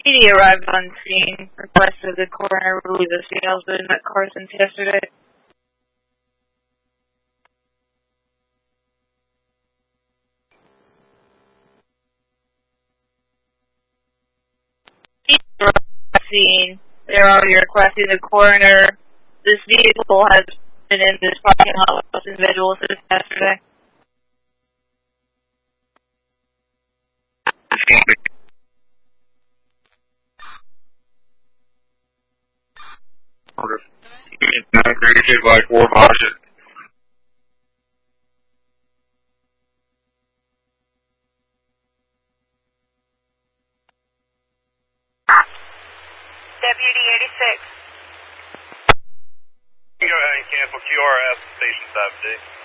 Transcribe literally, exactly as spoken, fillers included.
P D arrived on scene, requested the coroner release the salesman at Carson's yesterday. P D arrived on scene. They're already requesting the coroner. This vehicle has been in this parking lot with this individual since yesterday. Created by four margin. Deputy eighty-six. Go ahead and cancel Q R S, station seven D.